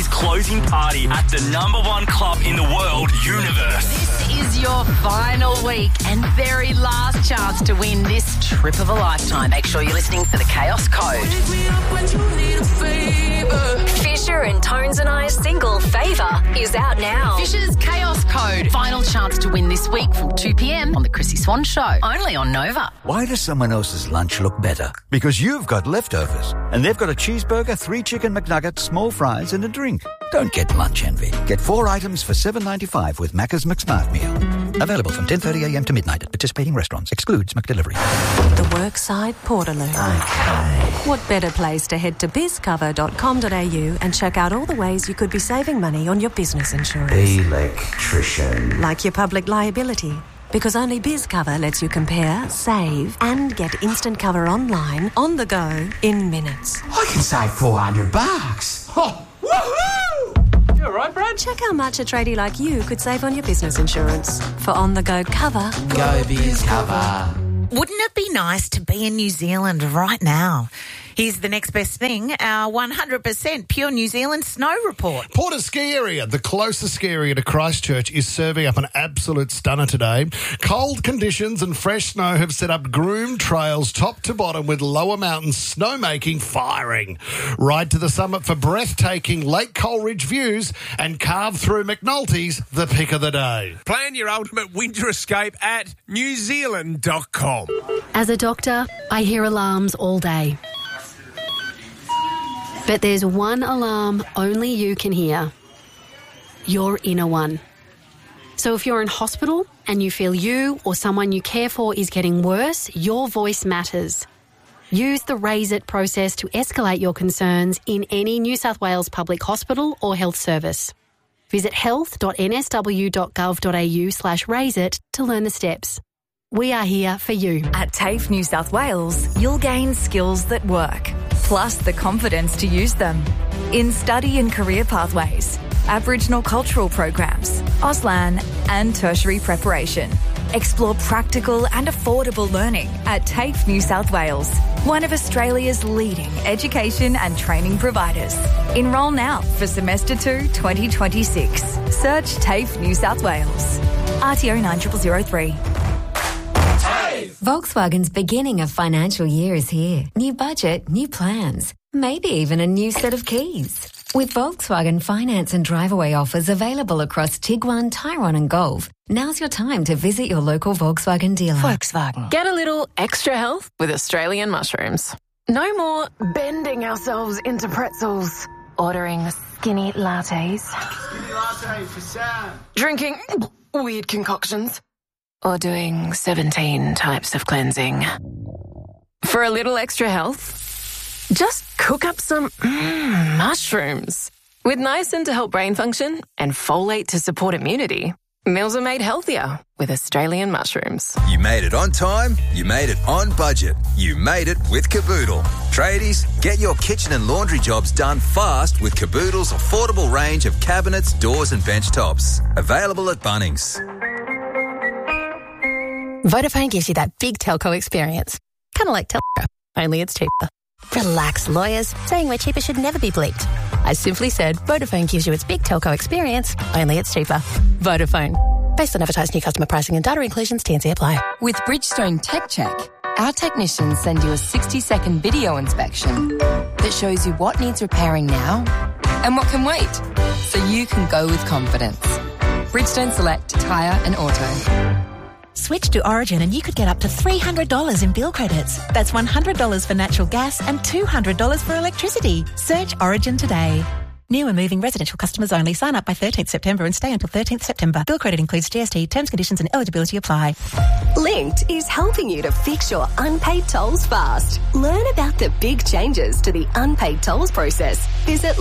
his closing party at the #1 club in the world, Universe. This is your final week and very last chance to win this trip of a lifetime. Make sure you're listening for the Chaos Code. Fisher and Tones and I's single Favour is out now. Fisher's Chaos Code. Final chance to win this week from 2 p.m. on the Chrissy Swan Show. Only on Nova. Why does someone else's lunch look better? Because you've got leftovers. And they've got a cheeseburger, 3 chicken McNuggets, small fries and a drink. Don't get lunch envy. Get 4 items for $7.95 with Macca's McSmart Meal. Available from 10:30am to midnight at participating restaurants. Excludes McDelivery. The Workside Portaloo. Okay. What better place to head to bizcover.com.au and check out all the ways you could be saving money on your business insurance. Electrician. Like your public liability. Because only BizCover lets you compare, save, and get instant cover online, on the go, in minutes. I can save $400. Oh, woohoo! You all right, Brad? Check how much a tradie like you could save on your business insurance. For on-the-go cover. Go BizCover. Wouldn't it be nice to be in New Zealand right now? Here's the next best thing, our 100% pure New Zealand snow report. Porter Ski Area, the closest ski area to Christchurch, is serving up an absolute stunner today. Cold conditions and fresh snow have set up groomed trails top to bottom with lower mountain snowmaking firing. Ride to the summit for breathtaking Lake Coleridge views and carve through McNulty's the pick of the day. Plan your ultimate winter escape at newzealand.com. As a doctor, I hear alarms all day. But there's one alarm only you can hear. Your inner one. So if you're in hospital and you feel you or someone you care for is getting worse, your voice matters. Use the Raise It process to escalate your concerns in any New South Wales public hospital or health service. Visit health.nsw.gov.au/raiseit to learn the steps. We are here for you. At TAFE New South Wales, you'll gain skills that work, plus the confidence to use them. In study and career pathways, Aboriginal cultural programs, Auslan and tertiary preparation. Explore practical and affordable learning at TAFE New South Wales, one of Australia's leading education and training providers. Enrol now for Semester 2 2026. Search TAFE New South Wales. RTO 9003. Volkswagen's beginning of financial year is here. New budget, new plans, maybe even a new set of keys. With Volkswagen finance and drive-away offers available across Tiguan, Tyrone and Golf, now's your time to visit your local Volkswagen dealer. Volkswagen. Get a little extra health with Australian mushrooms. No more bending ourselves into pretzels. Ordering skinny lattes. Skinny latte for Sam. Drinking weird concoctions. Or doing 17 types of cleansing. For a little extra health, just cook up some mushrooms. With niacin to help brain function and folate to support immunity, meals are made healthier with Australian mushrooms. You made it on time, you made it on budget, you made it with Caboodle. Tradies, get your kitchen and laundry jobs done fast with Caboodle's affordable range of cabinets, doors and bench tops. Available at Bunnings. Vodafone gives you that big telco experience. Kind of like Telco, only it's cheaper. Relax, lawyers. Saying we're cheaper should never be bleeped. I simply said Vodafone gives you its big telco experience, only it's cheaper. Vodafone. Based on advertised new customer pricing and data inclusions, T&C apply. With Bridgestone Tech Check, our technicians send you a 60-second video inspection that shows you what needs repairing now and what can wait, so you can go with confidence. Bridgestone Select Tyre and Auto. Switch to Origin and you could get up to $300 in bill credits. That's $100 for natural gas and $200 for electricity. Search Origin today. New and moving residential customers only. Sign up by 13th September and stay until 13th September. Bill credit includes GST. Terms, conditions and eligibility apply. Linked is helping you to fix your unpaid tolls fast. Learn about the big changes to the unpaid tolls process. Visit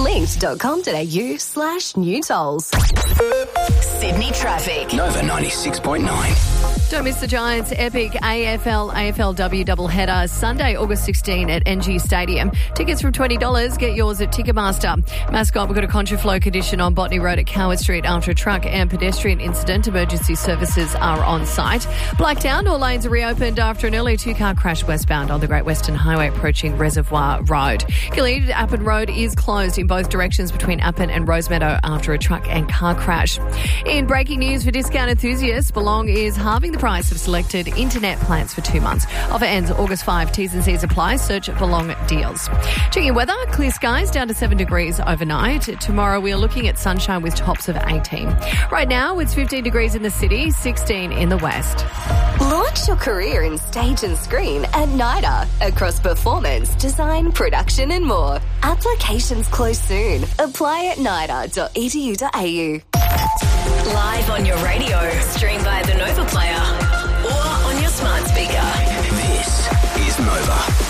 linked.com.au/new tolls. Sydney traffic. Nova 96.9. Don't miss the Giants' epic AFL-AFLW doubleheader Sunday, August 16 at NG Stadium. Tickets from $20. Get yours at Ticketmaster. Mascot, we've got a contraflow condition on Botany Road at Coward Street after a truck and pedestrian incident. Emergency services are on site. Blacktown, all lanes are reopened after an early two-car crash westbound on the Great Western Highway approaching Reservoir Road. Gilead Appin Road is closed in both directions between Appin and Rosemeadow after a truck and car crash. In breaking news for discount enthusiasts, Belong is halving the price of selected internet plans for 2 months. Offer ends August 5. T's and C's apply. Search Belong deals. Checking weather, clear skies down to 7 degrees overnight. Tomorrow we are looking at sunshine with tops of 18. Right now it's 15 degrees in the city, 16 in the west. Launch your career in stage and screen at NIDA across performance, design, production and more. Applications close soon. Apply at nida.edu.au. Live on your radio, stream via the Nova Player or on your smart speaker. This is Nova.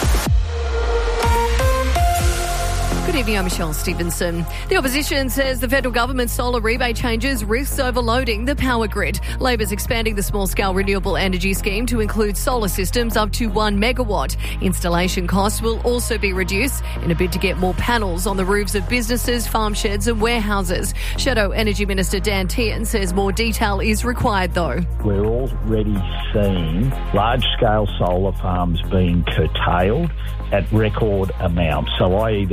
Good evening, I'm Michelle Stevenson. The opposition says the federal government's solar rebate changes risks overloading the power grid. Labor's expanding the small-scale renewable energy scheme to include solar systems up to 1 megawatt. Installation costs will also be reduced in a bid to get more panels on the roofs of businesses, farm sheds and warehouses. Shadow Energy Minister Dan Tehan says more detail is required though. We're already seeing large-scale solar farms being curtailed at record amounts. So i.e.